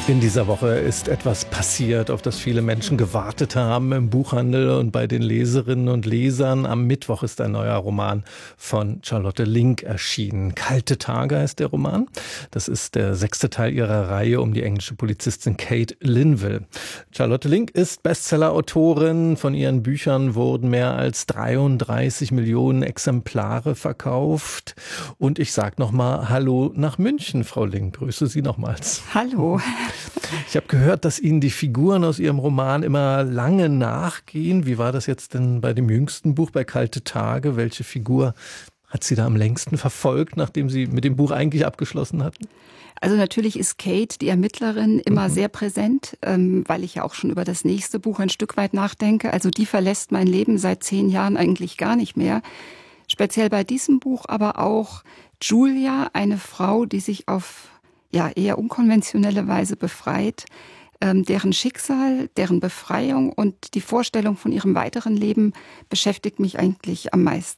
In dieser Woche ist etwas passiert, auf das viele Menschen gewartet haben im Buchhandel und bei den Leserinnen und Lesern. Am Mittwoch ist ein neuer Roman von Charlotte Link erschienen. Kalte Tage heißt der Roman. Das ist der 6. Teil ihrer Reihe um die englische Polizistin Kate Linville. Charlotte Link ist Bestseller-Autorin. Von ihren Büchern wurden mehr als 33 Millionen Exemplare verkauft. Und ich sage nochmal Hallo nach München, Frau Link. Grüße Sie nochmals. Hallo. Ich habe gehört, dass Ihnen die Figuren aus Ihrem Roman immer lange nachgehen. Wie war das jetzt denn bei dem jüngsten Buch, bei Kalte Tage? Welche Figur hat Sie da am längsten verfolgt, nachdem Sie mit dem Buch eigentlich abgeschlossen hatten? Also natürlich ist Kate, die Ermittlerin, immer sehr präsent, weil ich ja auch schon über das nächste Buch ein Stück weit nachdenke. Also die verlässt mein Leben seit 10 Jahren eigentlich gar nicht mehr. Speziell bei diesem Buch aber auch Julia, eine Frau, die sich auf eher unkonventionelle Weise befreit, deren Schicksal, deren Befreiung und die Vorstellung von ihrem weiteren Leben beschäftigt mich eigentlich am meisten.